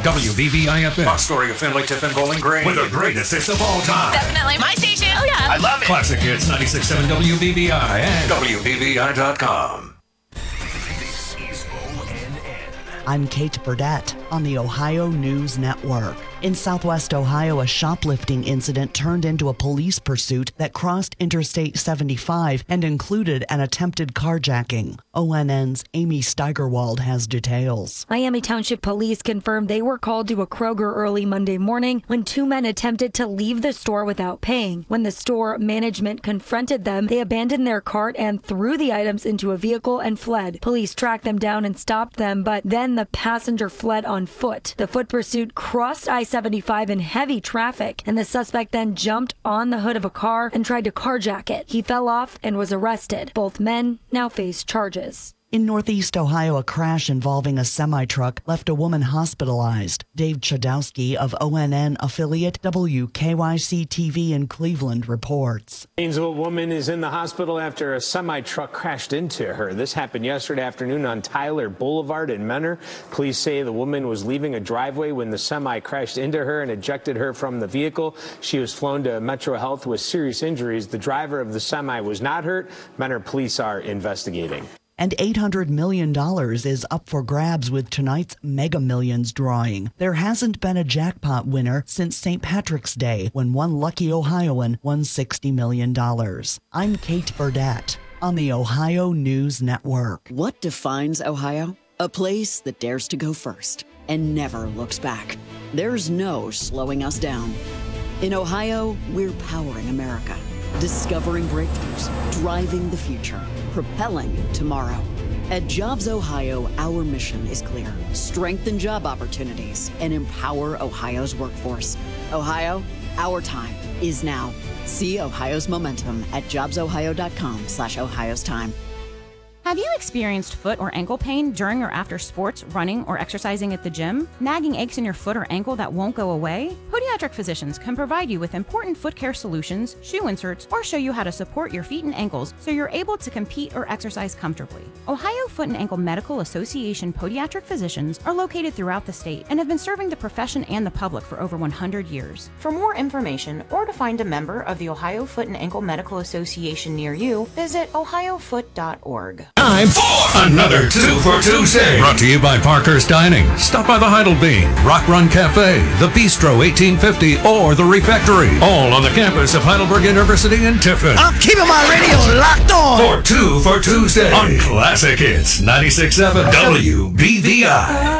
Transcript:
WBVI-FM. Fox Story of Findlay, Tiffin, Bowling Green. With the greatest hits of all time. Definitely my station. Oh, yeah. I love it. Classic Hits 96.7 WBVI and WBVI.com. I'm Kate Burdett on the Ohio News Network. In Southwest Ohio, a shoplifting incident turned into a police pursuit that crossed Interstate 75 and included an attempted carjacking. ONN's Amy Steigerwald has details. Miami Township Police confirmed they were called to a Kroger early Monday morning when two men attempted to leave the store without paying. When the store management confronted them, they abandoned their cart and threw the items into a vehicle and fled. Police tracked them down and stopped them, but then the passenger fled on foot. The foot pursuit crossed I-75 in heavy traffic, and the suspect then jumped on the hood of a car and tried to carjack it. He fell off and was arrested. Both men now face charges. In Northeast Ohio, a crash involving a semi-truck left a woman hospitalized. Dave Chodowski of ONN affiliate WKYC-TV in Cleveland reports. A woman is in the hospital after a semi-truck crashed into her. This happened yesterday afternoon on Tyler Boulevard in Menor. Police say the woman was leaving a driveway when the semi crashed into her and ejected her from the vehicle. She was flown to Metro Health with serious injuries. The driver of the semi was not hurt. Menor police are investigating. And $800 million is up for grabs with tonight's Mega Millions drawing. There hasn't been a jackpot winner since St. Patrick's Day, when one lucky Ohioan won $60 million. I'm Kate Burdett on the Ohio News Network. What defines Ohio? A place that dares to go first and never looks back. There's no slowing us down. In Ohio, we're powering America, discovering breakthroughs, driving the future, propelling tomorrow. At Jobs Ohio, our mission is clear. Strengthen job opportunities and empower Ohio's workforce. Ohio, our time is now. See Ohio's momentum at jobsohio.com/Ohio's time. Have you experienced foot or ankle pain during or after sports, running, or exercising at the gym? Nagging aches in your foot or ankle that won't go away? Podiatric physicians can provide you with important foot care solutions, shoe inserts, or show you how to support your feet and ankles so you're able to compete or exercise comfortably. Ohio Foot and Ankle Medical Association podiatric physicians are located throughout the state and have been serving the profession and the public for over 100 years. For more information or to find a member of the Ohio Foot and Ankle Medical Association near you, visit ohiofoot.org. time for another 2 for Tuesday. Brought to you by Parker's Dining. Stop by the Heidelbein, Rock Run Cafe, the Bistro 1850, or the Refectory. All on the campus of Heidelberg University in Tiffin. I'm keeping my radio locked on. For 2 for Tuesday on Classic Hits 96.7 WBVI.